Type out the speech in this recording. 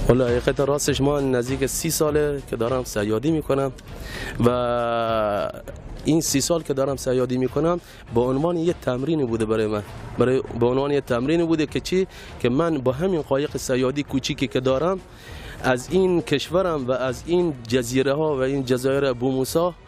والا حقیقت راستش ما نزدیک 30 ساله که دارم صیادی میکنم و این 30 سال که دارم صیادی میکنم به عنوان یه تمرین بوده برای من، به عنوان یه تمرین بوده که چی، که من با همین قایق صیادی کوچیکی که دارم از این کشورم و از این جزیره ها و این جزایر ابو موسی